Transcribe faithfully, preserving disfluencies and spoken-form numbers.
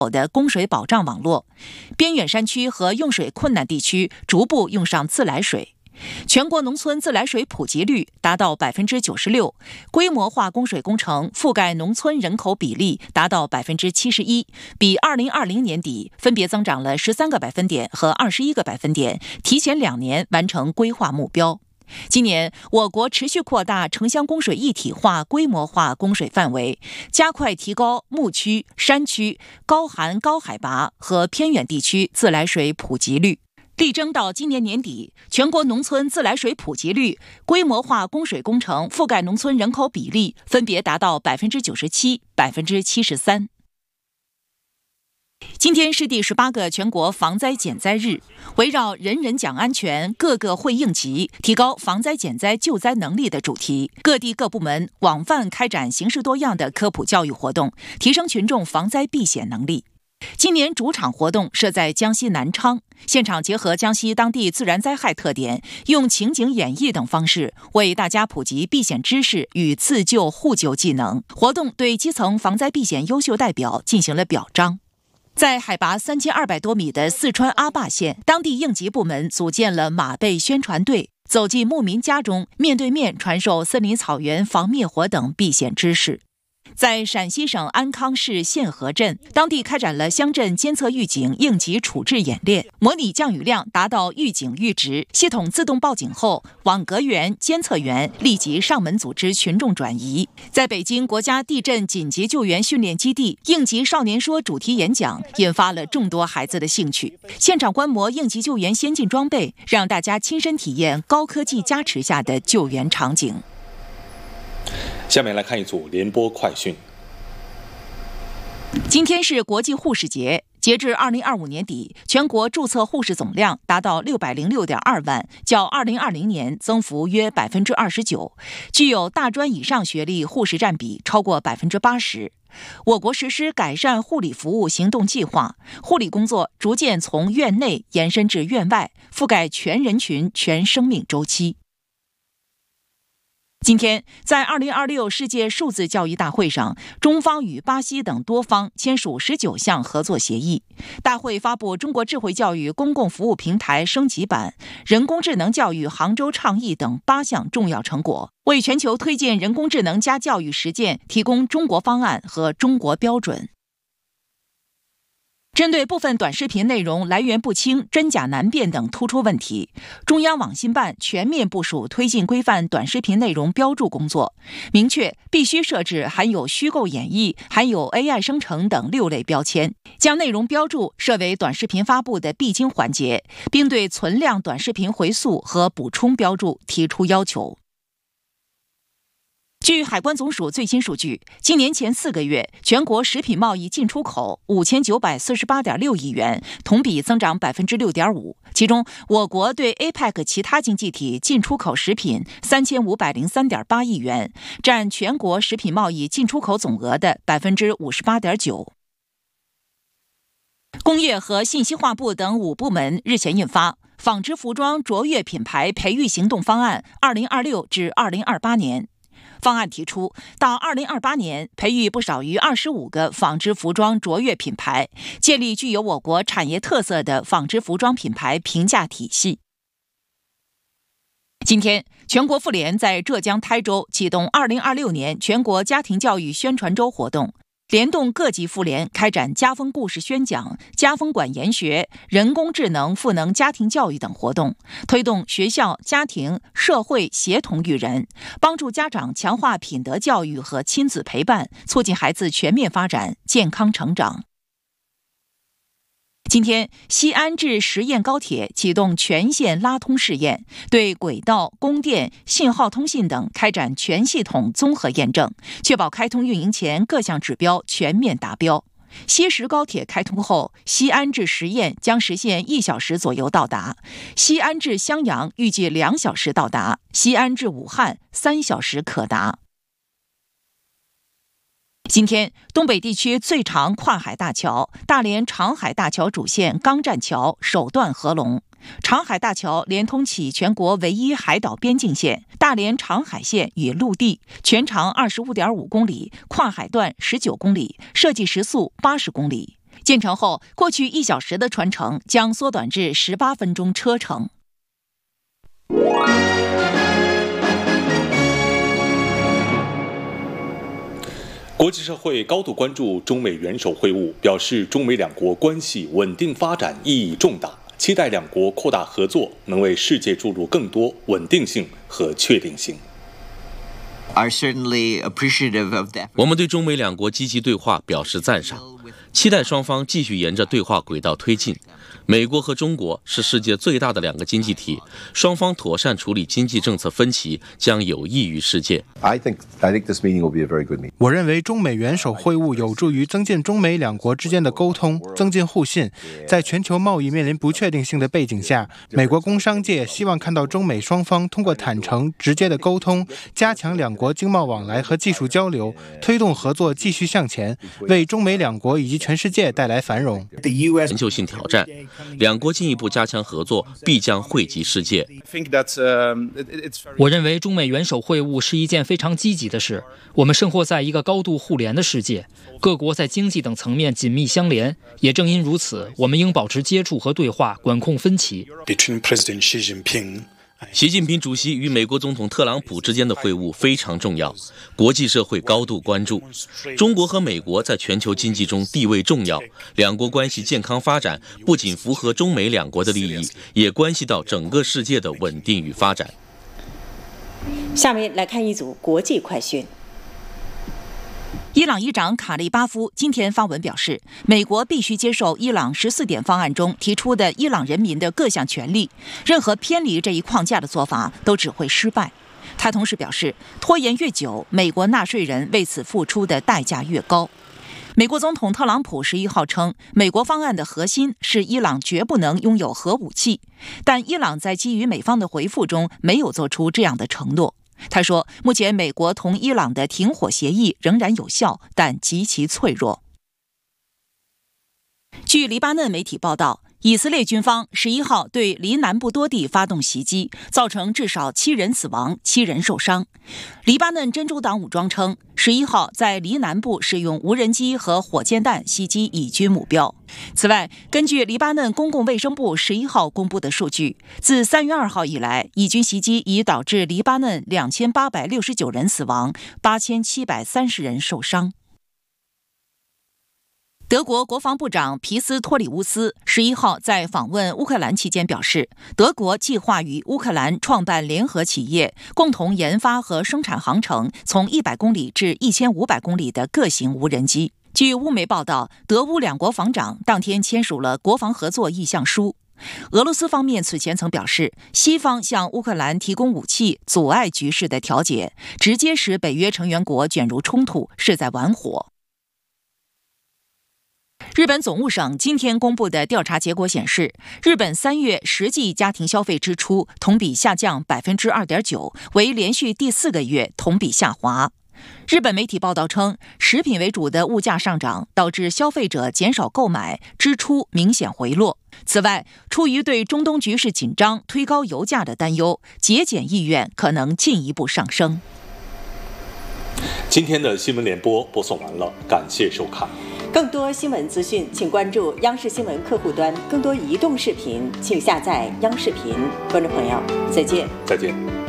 的供水保障网络，边远山区和用水困难地区逐步用上自来水。全国农村自来水普及率达到百分之九十六，规模化供水工程覆盖农村人口比例达到百分之七十一，比二零二零年底分别增长了十三个百分点和二十一个百分点，提前两年完成规划目标。今年，我国持续扩大城乡供水一体化、规模化供水范围，加快提高牧区、山区、高寒高海拔和偏远地区自来水普及率。力争到今年年底，全国农村自来水普及率、规模化供水工程覆盖农村人口比例分别达到百分之九十七、百分之七十三。今天是第十八个全国防灾减灾日，围绕人人讲安全，个个会应急，提高防灾减灾救灾能力的主题，各地各部门广泛开展形式多样的科普教育活动，提升群众防灾避险能力。今年主场活动设在江西南昌，现场结合江西当地自然灾害特点，用情景演绎等方式为大家普及避险知识与自救互救技能。活动对基层防灾避险优秀代表进行了表彰。在海拔三千二百多米的四川阿坝县，当地应急部门组建了马背宣传队，走进牧民家中，面对面传授森林草原防灭火等避险知识。在陕西省安康市县河镇，当地开展了乡镇监测预警应急处置演练，模拟降雨量达到预警阈值，系统自动报警后，网格员、监测员立即上门组织群众转移。在北京国家地震紧急救援训练基地，应急少年说主题演讲引发了众多孩子的兴趣。现场观摩应急救援先进装备，让大家亲身体验高科技加持下的救援场景。 下面来看一组联播快讯。 今天是国际护士节，截至二零二五年底，全国注册护士总量达到六百零六点二万，较二零二零年增幅约百分之二十九。具有大专以上学历护士占比超过百分之八十。我国实施改善护理服务行动计划，护理工作逐渐从院内延伸至院外，覆盖全人群、全生命周期。今天，在二零二六世界数字教育大会上，中方与巴西等多方签署十九项合作协议。大会发布中国智慧教育公共服务平台升级版、人工智能教育杭州倡议等八项重要成果，为全球推进人工智能加教育实践提供中国方案和中国标准。针对部分短视频内容来源不清、真假难辨等突出问题，中央网信办全面部署推进规范短视频内容标注工作，明确必须设置含有虚构演绎、含有 A I 生成等六类标签，将内容标注设为短视频发布的必经环节，并对存量短视频回溯和补充标注提出要求。据海关总署最新数据，今年前四个月，全国食品贸易进出口五千九百四十八点六亿元，同比增长百分之六点五。其中，我国对 A P E C 其他经济体进出口食品三千五百零三点八亿元，占全国食品贸易进出口总额的百分之五十八点九。工业和信息化部等五部门日前印发纺织服装卓越品牌培育行动方案二零二六至二零二八年。方案提出，到二零二八年培育不少于二十五个纺织服装卓越品牌，建立具有我国产业特色的纺织服装品牌评价体系。今天，全国妇联在浙江台州启动二零二六年全国家庭教育宣传周活动，联动各级妇联开展家风故事宣讲、家风馆研学、人工智能赋能家庭教育等活动，推动学校、家庭、社会协同育人，帮助家长强化品德教育和亲子陪伴，促进孩子全面发展、健康成长。今天，西安至十堰高铁启动全线拉通试验，对轨道、供电、信号通信等开展全系统综合验证，确保开通运营前各项指标全面达标。西石高铁开通后，西安至十堰将实现一小时左右到达，西安至襄阳预计两小时到达，西安至武汉三小时可达。今天，东北地区最长跨海大桥大连长海大桥主线钢栈桥首段合龙。长海大桥连通起全国唯一海岛边境线大连长海线与陆地，全长 二十五点五公里，跨海段十九公里，设计时速八十公里。 建成后，过去一小时的船程将缩短至十八分钟车程。 国际社会高度关注中美元首会晤，表示中美两国关系稳定发展意义重大，期待两国扩大合作，能为世界注入更多稳定性和确定性。 我们对中美两国积极对话表示赞赏，期待双方继续沿着对话轨道推进。美国和中国是世界最大的两个经济体，双方妥善处理经济政策分歧将有益于世界。 I think, I think this meeting will be a very good meeting. 我认为中美元首会晤有助于增进中美两国之间的沟通，增进互信。在全球贸易面临不确定性的背景下，美国工商界希望看到中美双方通过坦诚、直接的沟通，加强两国经贸往来和技术交流，推动合作继续向前，为中美两国以及全世界带来繁荣。 全球性挑战，两国进一步加强合作，必将惠及世界。 我认为中美元首会晤是一件非常积极的事。我们生活在一个高度互联的世界，各国在经济等层面紧密相连。也正因如此，我们应保持接触和对话，管控分歧。 习近平主席与美国总统特朗普之间的会晤非常重要，国际社会高度关注。中国和美国在全球经济中地位重要，两国关系健康发展不仅符合中美两国的利益，也关系到整个世界的稳定与发展。 下面来看一组国际快讯。 伊朗议长卡利巴夫今天发文表示，美国必须接受伊朗十四点方案中提出的伊朗人民的各项权利，任何偏离这一框架的做法都只会失败。他同时表示，拖延越久，美国纳税人为此付出的代价越高。美国总统特朗普十一号称，美国方案的核心是伊朗绝不能拥有核武器，但伊朗在基于美方的回复中没有做出这样的承诺。他说，目前美国同伊朗的停火协议仍然有效，但极其脆弱。据黎巴嫩媒体报道，以色列军方十一号对黎南部多地发动袭击，造成至少七人死亡、七人受伤。黎巴嫩真主党武装称，十一号在黎南部使用无人机和火箭弹袭击以军目标。此外，根据黎巴嫩公共卫生部十一号公布的数据，自三月二号以来，以军袭击已导致黎巴嫩两千八百六十九人死亡、八千七百三十人受伤。德国国防部长皮斯托里乌斯十一号在访问乌克兰期间表示，德国计划与乌克兰创办联合企业，共同研发和生产航程从一百公里至一千五百公里的各型无人机。据乌媒报道，德乌两国防长当天签署了国防合作意向书。俄罗斯方面此前曾表示，西方向乌克兰提供武器，阻碍局势的调解，直接使北约成员国卷入冲突，是在玩火。日本总务省今天公布的调查结果显示，日本三月实际家庭消费支出同比下降 百分之二点九， 为连续第四个月同比下滑。日本媒体报道称，食品为主的物价上涨导致消费者减少购买，支出明显回落。此外，出于对中东局势紧张推高油价的担忧，节俭意愿可能进一步上升。 今天的新闻联播播送完了，感谢收看。 更多新闻资讯，请关注央视新闻客户端。更多移动视频，请下载央视频。观众朋友，再见。 再见。